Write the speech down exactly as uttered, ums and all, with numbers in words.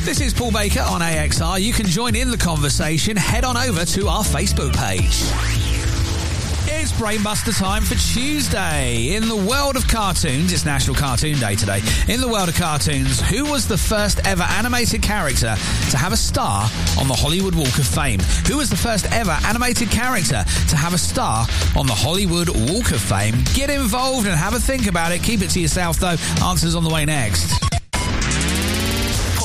This is Paul Baker on A X R. You can join in the conversation. Head on over to our Facebook page. It's Brainbuster time for Tuesday. In the world of cartoons, it's National Cartoon Day today. In the world of cartoons, who was the first ever animated character to have a star on the Hollywood Walk of Fame? Who was the first ever animated character to have a star on the Hollywood Walk of Fame? Get involved and have a think about it. Keep it to yourself, though. Answers on the way next.